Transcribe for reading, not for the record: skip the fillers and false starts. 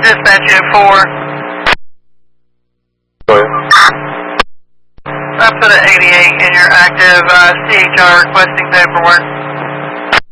dispatch you 4. Go ahead. I put an 88 in your active CHR requesting paperwork.